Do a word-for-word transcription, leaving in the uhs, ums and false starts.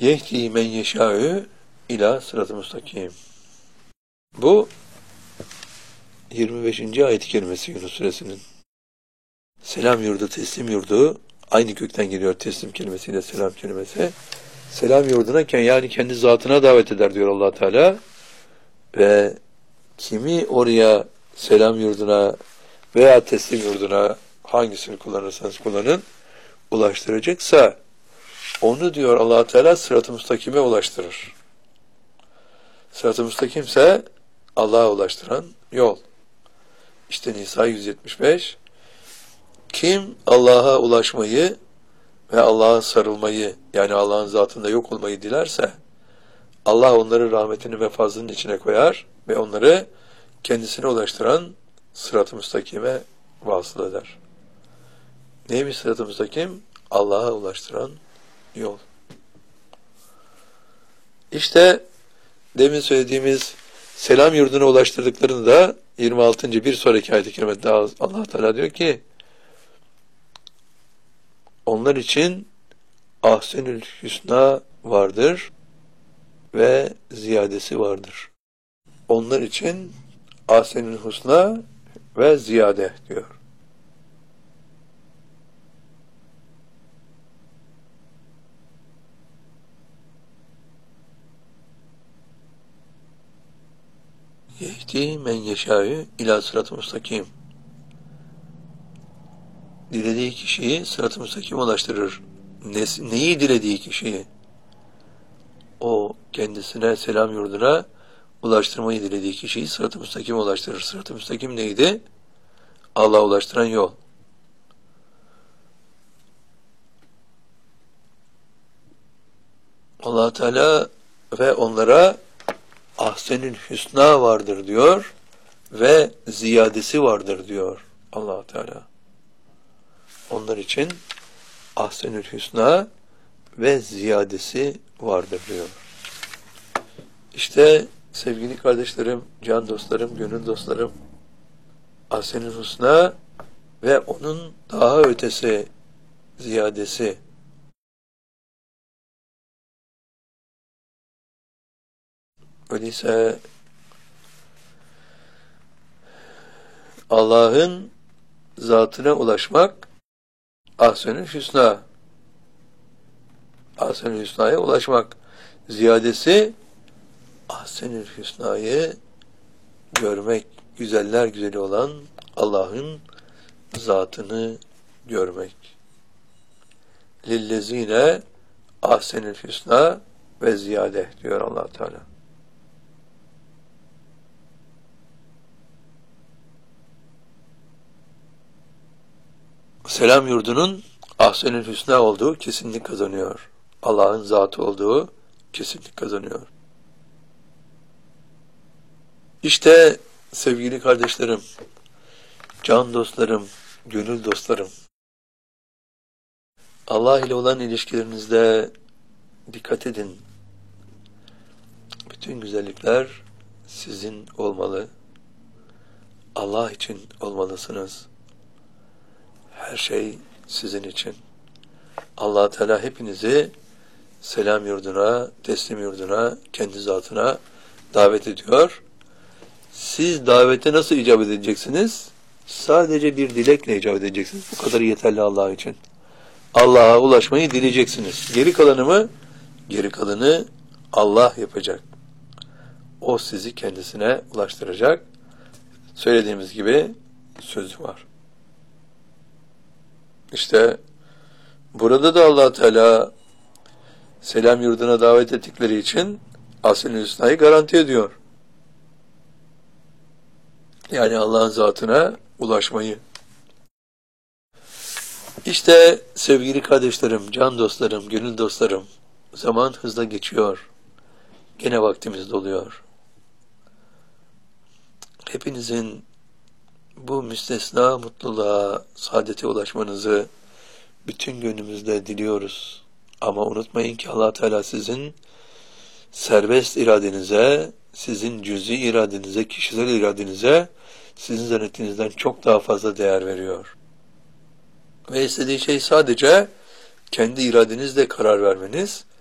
Yehdi men yeşâ'ü ila sırat-ı müstakim. Bu yirmi beşinci ayet-i kerimesi Yunus suresinin. Selam yurdu, teslim yurdu. Aynı kökten geliyor teslim kelimesiyle selam kelimesi. Selam yurduna yani kendi zatına davet eder diyor Allah Teala. Ve kimi oraya selam yurduna veya teslim yurduna hangisini kullanırsanız kullanın ulaştıracaksa onu diyor Allah Teala sırat-ı müstakime ulaştırır. Sırat-ı müstakimse Allah'a ulaştıran yol. İşte Nisa yüz yetmiş beş. Kim Allah'a ulaşmayı ve Allah'a sarılmayı, yani Allah'ın zatında yok olmayı dilerse, Allah onları rahmetinin ve fazlının içine koyar ve onları kendisine ulaştıran sırat-ı müstakime vasıl eder. Neymiş sırat-ı müstakim? Allah'a ulaştıran yol. İşte demin söylediğimiz selam yurduna ulaştırdıklarını da yirmi altıncı bir sonraki ayet-i kerimede Allah Teala diyor ki onlar için ahsenül hüsna vardır ve ziyadesi vardır. Onlar için ahsenül husna ve ziyade diyor. Yehdi men yeşâ'ü ilâ sırat-ı müstakim. Dilediği kişiyi sırat-ı müstakim ulaştırır. Ne, neyi dilediği kişiyi? O kendisine selam yurduna ulaştırmayı dilediği kişiyi sırat-ı müstakim ulaştırır. Sırat-ı müstakim neydi? Allah'a ulaştıran yol. Allah Teala ve onlara ahsenül hüsna vardır diyor ve ziyadesi vardır diyor Allah Teala. Onlar için ahsenül hüsna ve ziyadesi vardır diyor. İşte sevgili kardeşlerim, can dostlarım, gönül dostlarım, ahsenül hüsna ve onun daha ötesi, ziyadesi. Öyleyse Allah'ın zatına ulaşmak ahsenül hüsna. Ahsenül hüsnaya ulaşmak. Ziyadesi ahsenül hüsnayı görmek. Güzeller güzeli olan Allah'ın zatını görmek. Lillezine ahsenül hüsna ve ziyade diyor Allah Teala. Selam yurdunun ahsenül hüsna olduğu kesinlik kazanıyor. Allah'ın zatı olduğu kesinlik kazanıyor. İşte sevgili kardeşlerim, can dostlarım, gönül dostlarım, Allah ile olan ilişkilerinizde dikkat edin. Bütün güzellikler sizin olmalı. Allah için olmalısınız. Her şey sizin için. Allah Teala hepinizi selam yurduna, teslim yurduna, kendi zatına davet ediyor. Siz davete nasıl icabet edeceksiniz? Sadece bir dilekle icabet edeceksiniz. Bu kadar yeterli Allah için. Allah'a ulaşmayı dileyeceksiniz. Geri kalanı mı? Geri kalanı Allah yapacak. O sizi kendisine ulaştıracak. Söylediğimiz gibi sözü var. İşte burada da Allah Teala selam yurduna davet ettikleri için ahsenül hüsnayı garanti ediyor. Yani Allah'ın zatına ulaşmayı. İşte sevgili kardeşlerim, can dostlarım, gönül dostlarım, zaman hızla geçiyor. Gene vaktimiz doluyor. Hepinizin bu müstesna mutluluğa, saadete ulaşmanızı bütün gönlümüzle diliyoruz. Ama unutmayın ki Allah Teala sizin serbest iradenize, sizin cüz'i iradenize, kişisel iradenize, sizin zannettiğinizden çok daha fazla değer veriyor. Ve istediği şey sadece kendi iradenizle karar vermeniz